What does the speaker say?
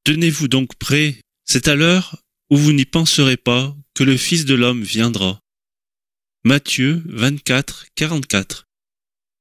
Tenez-vous donc prêts, c'est à l'heure où vous n'y penserez pas que le Fils de l'homme viendra. Matthieu 24, 44.